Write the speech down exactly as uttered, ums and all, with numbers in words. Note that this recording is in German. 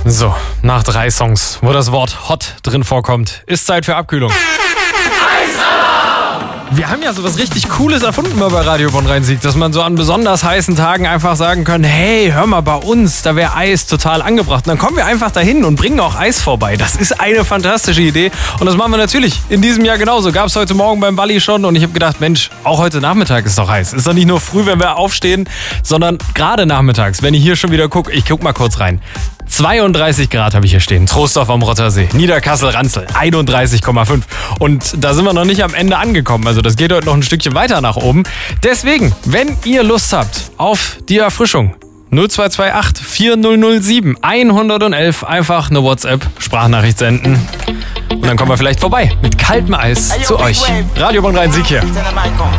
So, nach drei Songs, wo das Wort hot drin vorkommt, ist Zeit für Abkühlung. Wir haben ja so was richtig Cooles erfunden mal bei Radio Bonn-Rhein-Sieg, dass man so an besonders heißen Tagen einfach sagen kann, hey, hör mal, bei uns, da wäre Eis total angebracht. Und dann kommen wir einfach dahin und bringen auch Eis vorbei. Das ist eine fantastische Idee und das machen wir natürlich in diesem Jahr genauso. Gab es heute Morgen beim Balli schon und ich habe gedacht, Mensch, auch heute Nachmittag ist doch heiß. Ist doch nicht nur früh, wenn wir aufstehen, sondern gerade nachmittags, wenn ich hier schon wieder gucke, ich guck mal kurz rein. zweiunddreißig Grad habe ich hier stehen. Troisdorf am Rottersee, Niederkassel-Ranzel, einunddreißig Komma fünf. Und da sind wir noch nicht am Ende angekommen. Also das geht heute noch ein Stückchen weiter nach oben. Deswegen, wenn ihr Lust habt auf die Erfrischung, null zwei zwei acht vier null null sieben eins eins eins, einfach eine WhatsApp-Sprachnachricht senden. Und dann kommen wir vielleicht vorbei mit kaltem Eis zu euch. Radio Bonn-Rhein-Sieg hier.